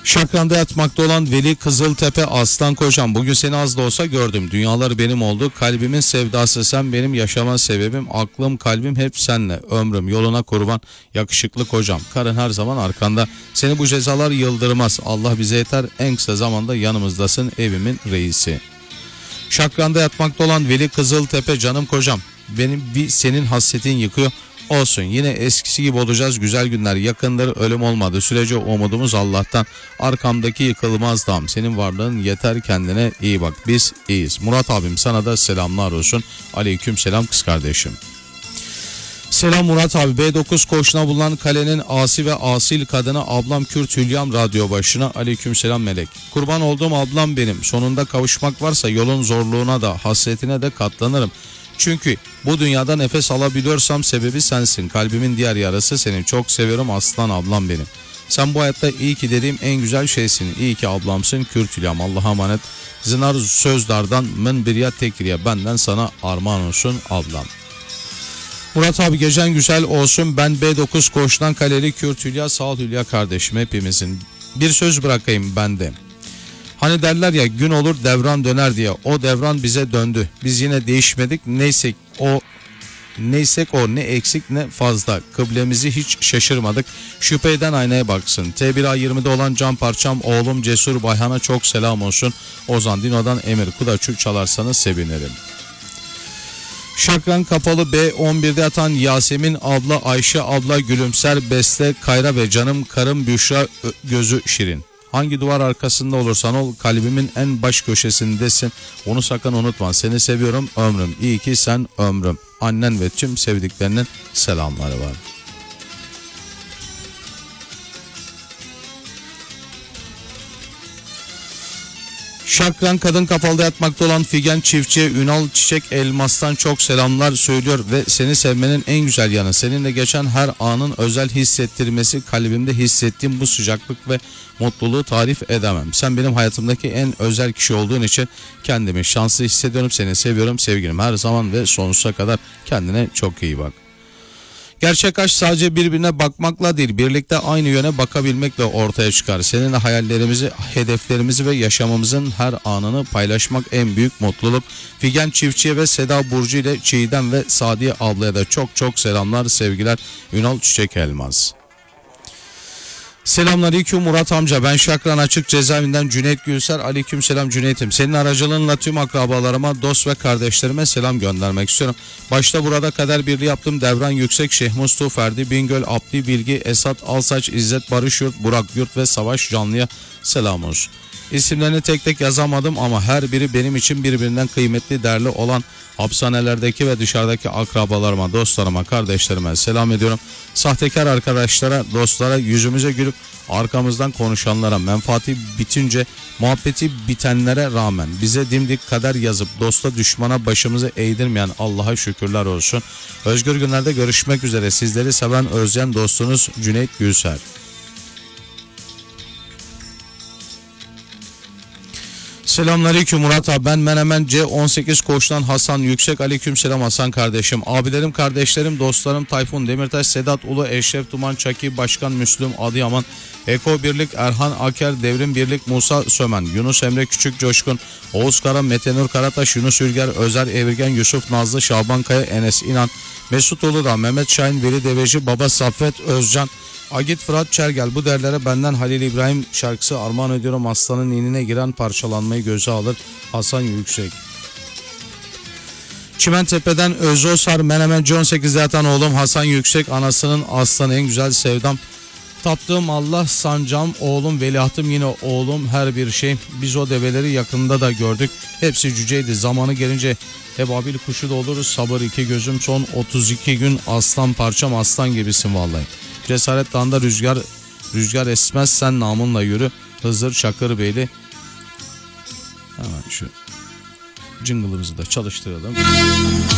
Şakran'da yatmakta olan Veli Kızıltepe aslan kocam. Bugün seni az da olsa gördüm. Dünyalar benim oldu. Kalbimin sevdası sen, benim yaşama sebebim. Aklım kalbim hep senle. Ömrüm yoluna kurban. Yakışıklı kocam. Karın her zaman arkanda. Seni bu cezalar yıldırmaz. Allah bize yeter. En kısa zamanda yanımızdasın, evimin reisi. Şakran'da yatmakta olan Veli Kızıltepe canım kocam. Benim bir senin hasretin yıkıyor. Olsun, yine eskisi gibi olacağız, güzel günler yakındır, ölüm olmadı sürece umudumuz Allah'tan. Arkamdaki yıkılmaz dam, senin varlığın yeter, kendine iyi bak, biz iyiyiz. Murat abim, sana da selamlar olsun. Aleyküm selam kız kardeşim. Selam Murat abi. B9 koğuşuna bulunan kalenin asi ve asil kadını ablam Kürt Hülyam radyo başına. Aleyküm selam melek. Kurban olduğum ablam benim. Sonunda kavuşmak varsa yolun zorluğuna da hasretine de katlanırım. Çünkü bu dünyada nefes alabiliyorsam sebebi sensin. Kalbimin diğer yarası senin. Çok seviyorum aslan ablam benim. Sen bu hayatta iyi ki dediğim en güzel şeysin. İyi ki ablamsın Kürt Hülyam. Allah'a emanet. Zinar sözdardan min bir ya tekriye. Benden sana armağan olsun ablam. Murat abi gecen güzel olsun. Ben B9 koğuştan kaleli Kürt Hülya, sağ ol Hülya kardeşim hepimizin. Bir söz bırakayım ben de. Hani derler ya, gün olur devran döner diye. O devran bize döndü. Biz yine değişmedik. Neysek o, ne eksik ne fazla. Kıblemizi hiç şaşırmadık. Şüpheden aynaya baksın. T1A20'de olan can parçam oğlum Cesur Bayhan'a çok selam olsun. Ozan Dino'dan Emir Kudaçu çalarsanız sevinirim. Şakran kapalı B11'de yatan Yasemin abla, Ayşe abla, Gülümser, Beste, Kayra ve canım karım Büşra gözü Şirin. Hangi duvar arkasında olursan ol, kalbimin en baş köşesindesin. Onu sakın unutma. Seni seviyorum ömrüm. İyi ki sen ömrüm. Annen ve tüm sevdiklerinin selamları var. Şakran kadın kapalıda yatmakta olan Figen çiftçi Ünal Çiçek Elmas'tan çok selamlar söylüyor ve seni sevmenin en güzel yanı seninle geçen her anın özel hissettirmesi. Kalbimde hissettiğim bu sıcaklık ve mutluluğu tarif edemem. Sen benim hayatımdaki en özel kişi olduğun için kendimi şanslı hissediyorum. Seni seviyorum sevgilim her zaman ve sonsuza kadar. Kendine çok iyi bak. Gerçek aşk sadece birbirine bakmakla değil, birlikte aynı yöne bakabilmekle ortaya çıkar. Seninle hayallerimizi, hedeflerimizi ve yaşamımızın her anını paylaşmak en büyük mutluluk. Figen Çiftçi'ye ve Seda Burcu ile Çiğdem ve Sadiye ablaya da çok çok selamlar, sevgiler. Ünal Çiçek Elmas. Selamünaleyküm Murat amca, ben Şakran Açık Cezaevinden Cüneyt Gülser. Aleyküm selam Cüneyt'im. Senin aracılığınla tüm akrabalarıma, dost ve kardeşlerime selam göndermek istiyorum. Başta burada kader birliği yaptım. Devran Yüksek, Şeyh Mustu, Ferdi Bingöl, Abdi Bilgi, Esat Alsaç, İzzet Barış Yurt, Burak Yurt ve Savaş Canlı'ya selam olsun. İsimlerini tek tek yazamadım ama her biri benim için birbirinden kıymetli, değerli olan hapishanelerdeki ve dışarıdaki akrabalarıma, dostlarıma, kardeşlerime selam ediyorum. Sahtekar arkadaşlara, dostlara, yüzümüze gülüp arkamızdan konuşanlara, menfaati bitince muhabbeti bitenlere rağmen bize dimdik kader yazıp dosta düşmana başımızı eğdirmeyen Allah'a şükürler olsun. Özgür günlerde görüşmek üzere. Sizleri seven, özleyen dostunuz Cüneyt Gülser. Selamünaleyküm Murat abi, ben Menemen C18 koğuştan Hasan Yüksek. Aleykümselam Hasan kardeşim. Abilerim, kardeşlerim, dostlarım Tayfun Demirtaş, Sedat Ulu, Eşref Duman, Çaki, Başkan Müslüm, Adıyaman, Eko Birlik, Erhan Aker, Devrim Birlik, Musa Sömen, Yunus Emre Küçük Coşkun, Oğuz Kara, Metenur Karataş, Yunus Ülger, Özer Evirgen, Yusuf Nazlı, Şaban Kaya, Enes İnan, Mesut Uludağ, Mehmet Şahin, Veli Deveci, Baba Saffet Özcan, Agit Fırat Çergel. Bu derlere benden Halil İbrahim şarkısı armağan ediyorum. Aslanın inine giren parçalanmayı göze alır Hasan Yüksek. Çimentepe'den Özosar, Menemen C18'de yatan oğlum Hasan Yüksek. Anasının aslanı en güzel sevdam. Taptığım Allah sancam, oğlum veliahtım yine oğlum her bir şey. Biz o develeri yakında da gördük. Hepsi cüceydi. Zamanı gelince ebabil kuşu da oluruz. Sabır iki gözüm son 32 gün. Aslan parçam, aslan gibisin vallahi. Cesaret dağında rüzgar esmez, sen namınla yürü. Hızır Çakırbeyli. Hemen şu jingle'ımızı da çalıştıralım.